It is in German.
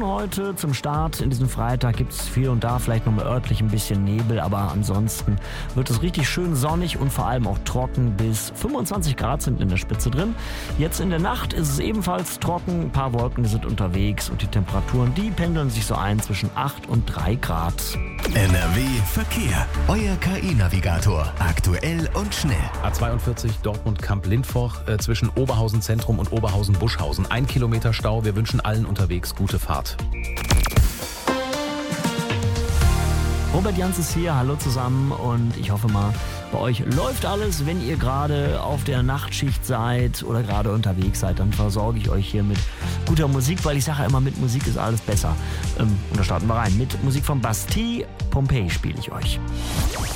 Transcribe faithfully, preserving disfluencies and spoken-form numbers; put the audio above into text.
Temperaturen heute zum Start in diesem Freitag gibt es hier und da vielleicht noch mal örtlich ein bisschen Nebel, aber ansonsten wird es richtig schön sonnig und vor allem auch trocken. Bis fünfundzwanzig Grad sind in der Spitze drin. Jetzt in der Nacht ist es ebenfalls trocken, ein paar Wolken sind unterwegs und die Temperaturen, die pendeln sich so ein zwischen acht und drei Grad. N R W Verkehr. Euer K I-Navigator. Aktuell und schnell. A zweiundvierzig Dortmund-Kamp-Lindforch äh, zwischen Oberhausen Zentrum und Oberhausen-Buschhausen. Ein Kilometer Stau. Wir wünschen allen unterwegs gute Fahrt. Robert Jans ist hier, hallo zusammen und ich hoffe mal, bei euch läuft alles. Wenn ihr gerade auf der Nachtschicht seid oder gerade unterwegs seid, dann versorge ich euch hier mit guter Musik, weil ich sage ja immer, mit Musik ist alles besser. Ähm, und da starten wir rein. Mit Musik von Bastille, Pompeii spiele ich euch.